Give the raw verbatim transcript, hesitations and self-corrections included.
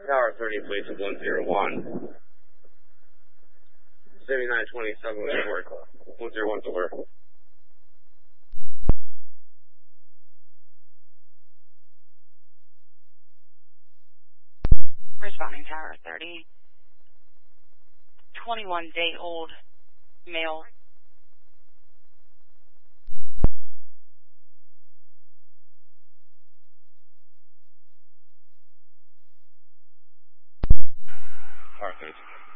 Tower thirty, please, one zero one. seventy-nine twenty-seven, one zero one over. Responding Tower thirty. twenty-one day old male. Tower thirty.